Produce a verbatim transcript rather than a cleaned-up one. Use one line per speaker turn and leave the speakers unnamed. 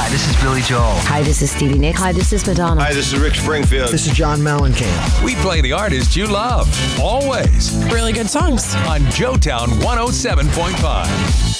Hi, this is Billy Joel.
Hi, this is Stevie Nicks.
Hi, this is Madonna.
Hi, this is Rick Springfield.
This is John Mellencamp.
We play the artists you love, always.
Really good songs.
On Joetown one oh seven point five.